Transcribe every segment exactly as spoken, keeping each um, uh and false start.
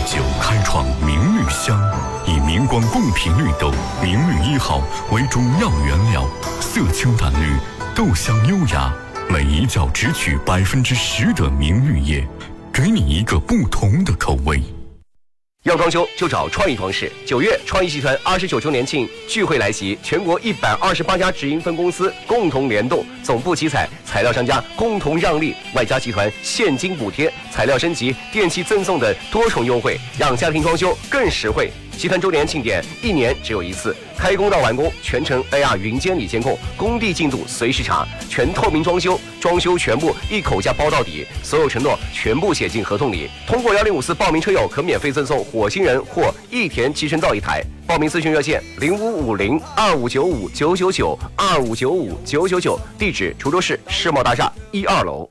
酒开创明绿香，以明光贡品绿豆明绿一号为主要原料，色清淡绿，豆香优雅，每一角只取百分之十的明绿叶，给你一个不同的口味。 要装修就找创意装饰。九月，创意集团二十九周年庆聚会来袭，全国一百二十八家直营分公司共同联动，总部集采，材料商家共同让利，外加集团现金补贴、材料升级、电器赠送的多重优惠，让家庭装修更实惠。集团周年庆典一年只有一次，开工到完工全程 A R 云监理监控，工地进度随时查，全透明装修，装修全部一口价包到底，所有承诺全部写进合同里。通过幺零五四报名车友可免费赠送火星人或益田集成灶一台。报名咨询热线零五五零二五九五九九九二五九五九九九，地址滁州市世贸大厦一二楼。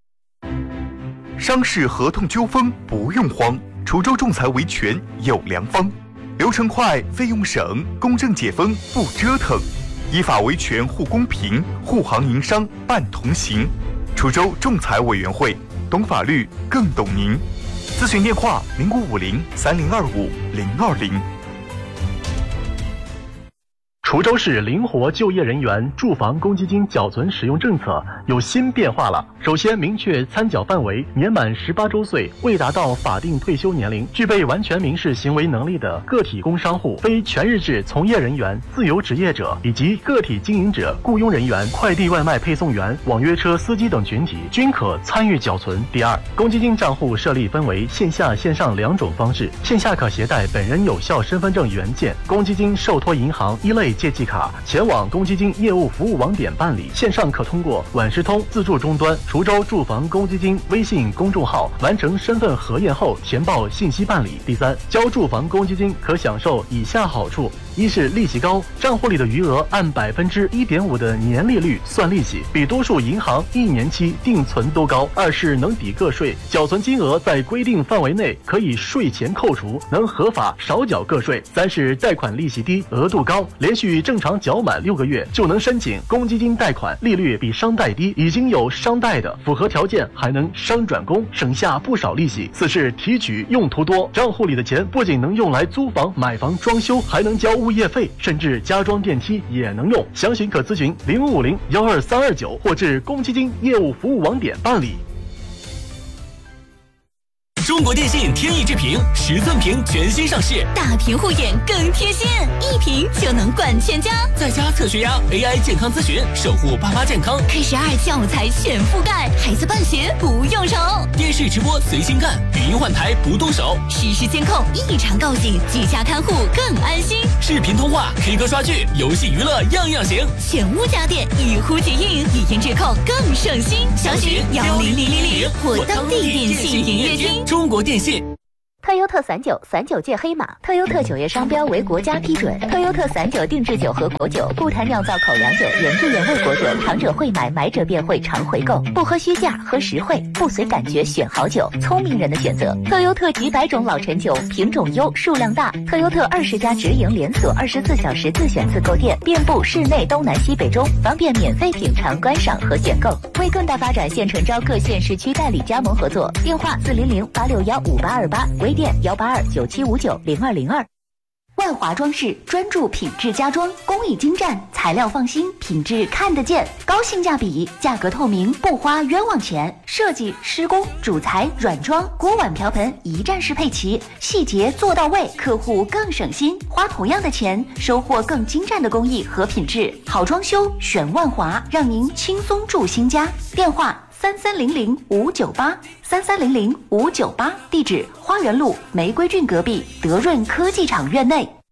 商事合同纠纷不用慌，滁州仲裁维权有良方。流程快，费用省，公正解封不折腾，依法维权护公平，护行营商办同行。滁州仲裁委员会，懂法律更懂您。咨询电话零五五零三零二五零二零。 滁州市灵活就业人员住房公积金缴存使用政策有新变化了。首先明确参缴范围，年满十八周岁未达到法定退休年龄，具备完全民事行为能力的个体工商户、非全日制从业人员、自由职业者以及个体经营者、雇佣人员、快递外卖配送员、网约车司机等群体均可参与缴存。第二，公积金账户设立分为线下、线上两种方式。线下可携带本人有效身份证原件、公积金受托银行一类借记卡前往公积金业务服务网点办理，线上可通过晚时通自助终端、滁州住房公积金微信公众号完成身份核验后填报信息办理。第三，交住房公积金可享受以下好处：一是利息高，账户里的余额按百分之一点五的年利率算利息，比多数银行一年期定存都高；二是能抵个税，缴存金额在规定范围内可以税前扣除，能合法少缴个税；三是贷款利息低，额度高，连续正常缴满六个月就能申请公积金贷款，利率比商贷低，已经有商贷的符合条件还能商转公，省下不少利息。四是提取用途多，账户里的钱不仅能用来租房、买房、装修，还能交物业费，甚至加装电梯也能用。详情可咨询零五五零幺二三二九或至公积金业务服务网点办理。 中国电信天翼智屏十寸屏全新上市， 大屏护眼更贴心，一屏就能管全家。 在家测血压 ，A I 健康咨询，守护爸妈健康。 K 十二教材全覆盖，孩子办学不用愁。 电视直播随心干，语音换台不动手。 实时监控，异常告警，居家看护更安心。 视频通话、K 歌刷剧、游戏娱乐样样行。 全屋家电一呼即应，语音质控更省心。详询幺零零零零或当地电信营业厅。 中国电信。 特优特散酒，散酒界黑马。特优特酒业商标为国家批准。特优特散酒定制酒和果酒，不谈酿造口粮酒，原汁原味果酒，尝者会买，买者便会常回购。不喝虚价，喝实惠，不随感觉选好酒，聪明人的选择。特优特几百种老陈酒，品种优，数量大。特优特二十家直营连锁，二十四小时自选自购店，遍布市内东南西北中，方便免费品尝、观赏和选购。为更大发展，现诚招各县市区代理加盟合作，电话四零零八六幺五八二八，微店幺八二九七五九零二零二。万华装饰专注品质家装，工艺精湛，材料放心，品质看得见，高性价比，价格透明，不花冤枉钱。设计、施工、主材、软装、锅碗瓢盆一站式配齐，细节做到位，客户更省心，花同样的钱，收获更精湛的工艺和品质。好装修选万华，让您轻松住新家。电话三三零零五九八三三零零五九八，地址花园路玫瑰郡隔壁德润科技厂院内。